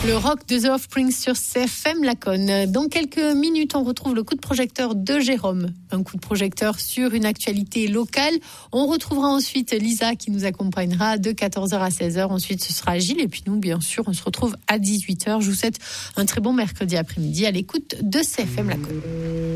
Le rock de The Offspring sur CFM Laconne. Dans quelques minutes, on retrouve le coup de projecteur de Jérôme. Un coup de projecteur sur une actualité locale. On retrouvera ensuite Lisa qui nous accompagnera de 14h à 16h. Ensuite, ce sera Gilles. Et puis nous, bien sûr, on se retrouve à 18h. Je vous souhaite un très bon mercredi après-midi à l'écoute de CFM Laconne.